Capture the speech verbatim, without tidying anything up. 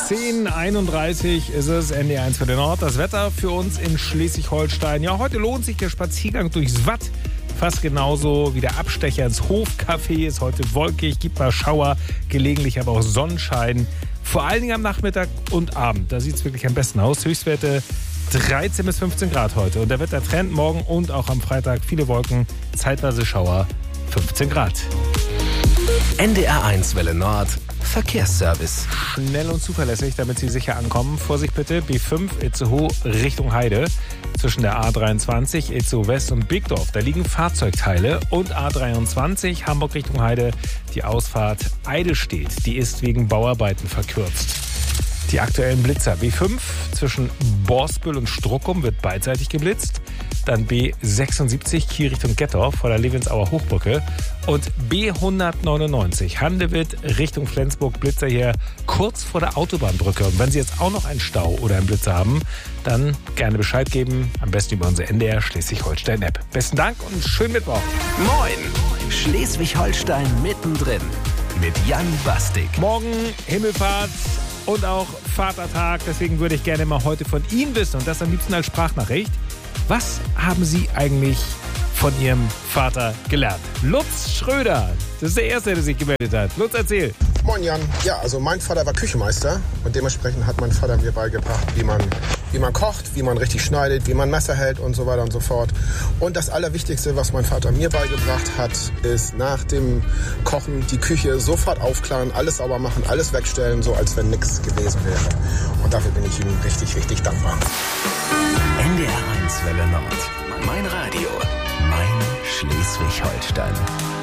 zehn Uhr einunddreißig ist es, N D eins für den Nord. Das Wetter für uns in Schleswig-Holstein. Ja, heute lohnt sich der Spaziergang durchs Watt. Fast genauso wie der Abstecher ins Hofcafé. Ist heute wolkig, gibt mal Schauer, gelegentlich aber auch Sonnenschein. Vor allen Dingen am Nachmittag und Abend. Da sieht es wirklich am besten aus. Höchstwerte dreizehn bis fünfzehn Grad heute. Und der Wettertrend morgen und auch am Freitag viele Wolken, zeitweise Schauer, fünfzehn Grad. N D R eins Welle Nord. Verkehrsservice. Schnell und zuverlässig, damit Sie sicher ankommen. Vorsicht bitte, B fünf Itzehoe Richtung Heide. Zwischen der A dreiundzwanzig Itzehoe West und Bigdorf. Da liegen Fahrzeugteile. Und A dreiundzwanzig Hamburg Richtung Heide. Die Ausfahrt Eidelstedt. Die ist wegen Bauarbeiten verkürzt. Die aktuellen Blitzer. B fünf zwischen Borsbüll und Struckum wird beidseitig geblitzt. Dann B sechsundsiebzig Kiel Richtung Gettorf vor der Levensauer Hochbrücke. Und B hundertneunundneunzig Handewitt Richtung Flensburg. Blitzer hier kurz vor der Autobahnbrücke. Und wenn Sie jetzt auch noch einen Stau oder einen Blitzer haben, dann gerne Bescheid geben. Am besten über unsere N D R Schleswig-Holstein-App. Besten Dank und schönen Mittwoch. Moin! Schleswig-Holstein mittendrin mit Jan Bastik. Morgen Himmelfahrt und auch Vatertag. Deswegen würde ich gerne mal heute von Ihnen wissen, und das am liebsten als Sprachnachricht. Was haben Sie eigentlich von Ihrem Vater gelernt? Lutz Schröder, das ist der Erste, der sich gemeldet hat. Lutz, erzähl. Moin Jan. Ja, also mein Vater war Küchenmeister und dementsprechend hat mein Vater mir beigebracht, wie man, wie man kocht, wie man richtig schneidet, wie man Messer hält und so weiter und so fort. Und das Allerwichtigste, was mein Vater mir beigebracht hat, ist nach dem Kochen die Küche sofort aufklaren, alles sauber machen, alles wegstellen, so als wenn nichts gewesen wäre. Und dafür bin ich ihm richtig, richtig dankbar. N D R eins Welle Nord. Mein Radio. Mein Schleswig-Holstein.